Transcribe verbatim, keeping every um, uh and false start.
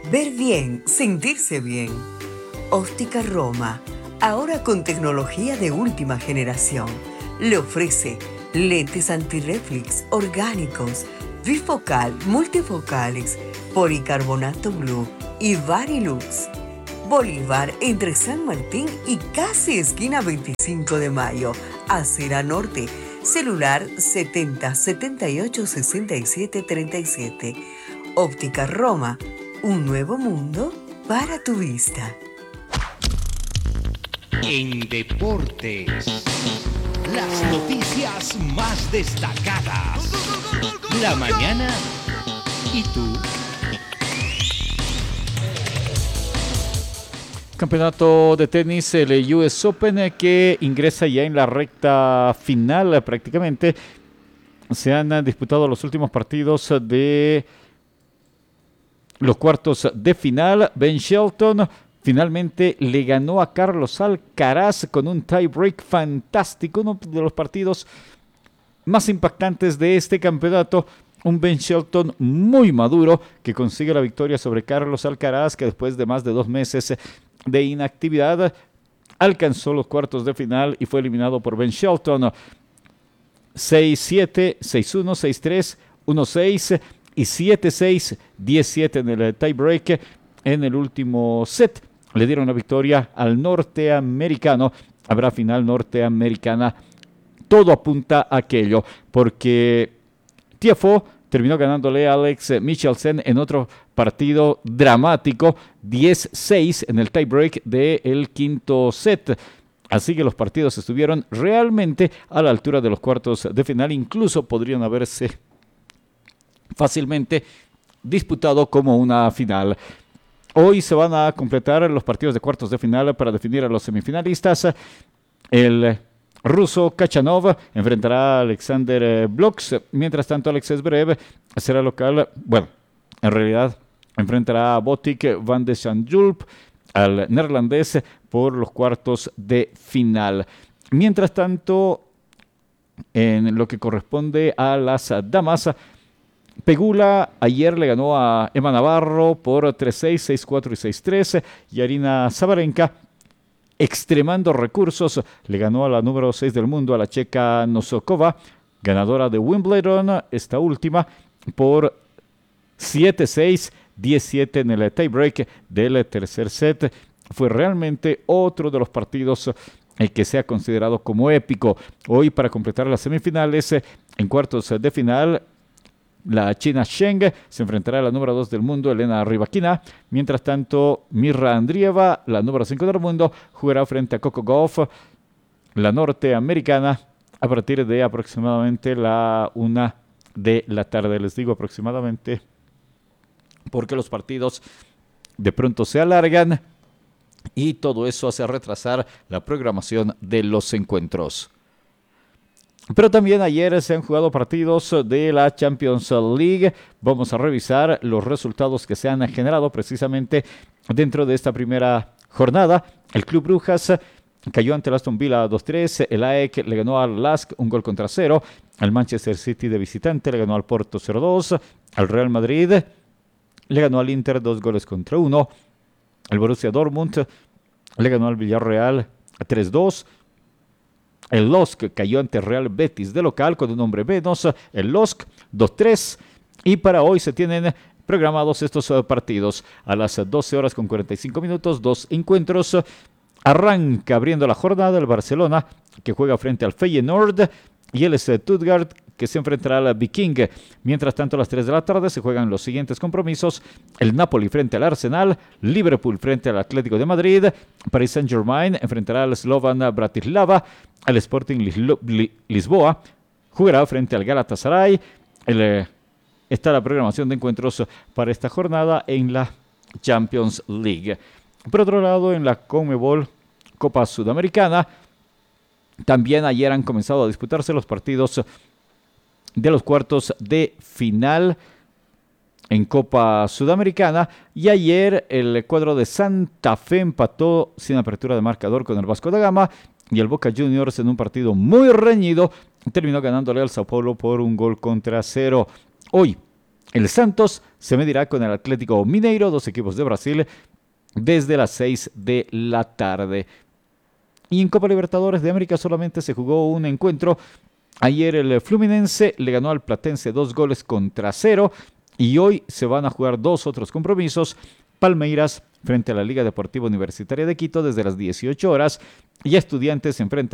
Ver bien, sentirse bien. Óptica Roma, ahora con tecnología de última generación, le ofrece lentes antirreflex orgánicos, bifocal, multifocales, policarbonato blue y Varilux. Bolívar entre San Martín y casi esquina veinticinco de mayo, Acera Norte, celular setenta setenta y ocho sesenta y siete treinta y siete. Óptica Roma, un nuevo mundo para tu vista. En deportes, las noticias más destacadas. La mañana y tú. Campeonato de tenis, el U S Open, que ingresa ya en la recta final prácticamente. Se han disputado los últimos partidos de los cuartos de final. Ben Shelton finalmente le ganó a Carlos Alcaraz con un tiebreak fantástico, uno de los partidos más impactantes de este campeonato. Un Ben Shelton muy maduro que consigue la victoria sobre Carlos Alcaraz, que después de más de dos meses de inactividad alcanzó los cuartos de final y fue eliminado por Ben Shelton. seis siete, seis uno, seis tres, uno seis y siete seis, diez siete en el tiebreak. En el último set le dieron la victoria al norteamericano. Habrá final norteamericana. Todo apunta a aquello, porque Tiafoe terminó ganándole a Alex Michelsen en otro partido dramático, diez seis en el tiebreak del quinto set. Así que los partidos estuvieron realmente a la altura de los cuartos de final. Incluso podrían haberse fácilmente disputado como una final. Hoy se van a completar los partidos de cuartos de final para definir a los semifinalistas. El ruso Kachanov enfrentará a Alexander Bloks. Mientras tanto, Alex Zverev será local. Bueno, en realidad enfrentará a Botic van de Zandschulp, al neerlandés, por los cuartos de final. Mientras tanto, en lo que corresponde a las damas, Pegula ayer le ganó a Emma Navarro por tres seis, seis cuatro y seis tres. Y Arina Sabalenka, extremando recursos, le ganó a la número seis del mundo, a la checa Nosokova, ganadora de Wimbledon, esta última, por siete seis, diez siete en el tiebreak del tercer set. Fue realmente otro de los partidos el que se ha considerado como épico. Hoy, para completar las semifinales, en cuartos de final, la china Sheng se enfrentará a la número dos del mundo, Elena Rybakina. Mientras tanto, Mirra Andrieva, la número cinco del mundo, jugará frente a Coco Gauff, la norteamericana, a partir de aproximadamente la una de la tarde. Les digo aproximadamente porque los partidos de pronto se alargan y todo eso hace retrasar la programación de los encuentros. Pero también ayer se han jugado partidos de la Champions League. Vamos a revisar los resultados que se han generado precisamente dentro de esta primera jornada. El Club Brujas cayó ante el Aston Villa dos tres. El A E C le ganó al Lask un gol contra cero. El Manchester City de visitante le ganó al Porto cero dos. Al Real Madrid le ganó al Inter dos goles contra uno. El Borussia Dortmund le ganó al Villarreal tres dos. El L O S C cayó ante Real Betis de local con un hombre menos. El L O S C dos tres. Y para hoy se tienen programados estos partidos. A las doce horas con cuarenta y cinco minutos, dos encuentros. Arranca abriendo la jornada el Barcelona, que juega frente al Feyenoord, y el Stuttgart, que se enfrentará al Viking. Mientras tanto, a las tres de la tarde se juegan los siguientes compromisos: el Napoli frente al Arsenal, Liverpool frente al Atlético de Madrid, Paris Saint-Germain enfrentará al Slovan Bratislava, al Sporting Lislo- Li- Lisboa jugará frente al Galatasaray. El, eh, está la programación de encuentros para esta jornada en la Champions League. Por otro lado, en la Conmebol Copa Sudamericana, también ayer han comenzado a disputarse los partidos de los cuartos de final en Copa Sudamericana, y ayer el cuadro de Santa Fe empató sin apertura de marcador con el Vasco da Gama, y el Boca Juniors, en un partido muy reñido, terminó ganándole al Sao Paulo por un gol contra cero. Hoy El Santos se medirá con el Atlético Mineiro, dos equipos de Brasil, desde las seis de la tarde. Y en Copa Libertadores de América solamente se jugó un encuentro. Ayer el Fluminense le ganó al Platense dos goles contra cero. Y hoy se van a jugar dos otros compromisos. Palmeiras frente a la Liga Deportiva Universitaria de Quito desde las dieciocho horas. Y Estudiantes se enfrenta